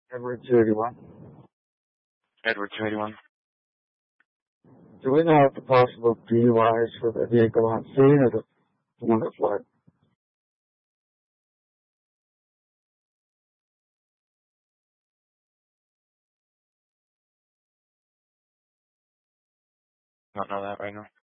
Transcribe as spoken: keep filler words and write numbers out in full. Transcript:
Edward two eighty-one. Edward two eighty-one. Do we know if the possible D U Is for the vehicle on scene or the one that fled? Don't know that right now.